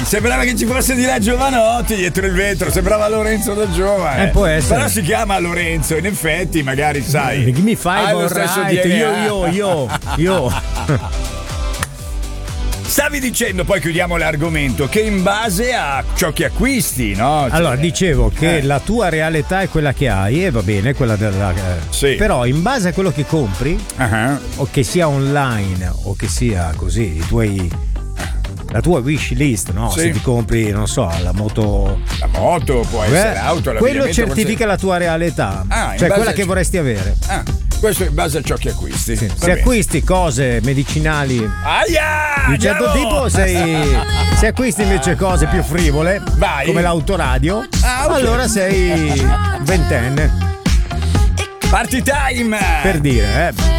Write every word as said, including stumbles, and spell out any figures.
sembrava che ci fosse di là Giovanotti dietro il vetro, sembrava Lorenzo da giovane. Eh, può essere. Però si chiama Lorenzo, in effetti, magari sai. Mi fai ha lo stesso right, D N A. io, io, io, io. Stavi dicendo, poi chiudiamo l'argomento, che in base a ciò che acquisti, no? Cioè, allora, dicevo che eh. la tua reale età è quella che hai, e va bene, quella della. Sì. Però in base a quello che compri, uh-huh. o che sia online o che sia così, i tuoi. La tua wish list, no? Sì. Se ti compri, non so, la moto. La moto può essere Beh, auto. Quello certifica la tua reale età, ah, cioè quella a... che vorresti avere. Ah, questo in base a ciò che acquisti. Sì. Se bene. acquisti cose medicinali Aia, di un certo andiamo! tipo, sei. Se acquisti invece cose più frivole, Vai. come l'autoradio, ah, okay. allora sei ventenne. Party time! Per dire, eh.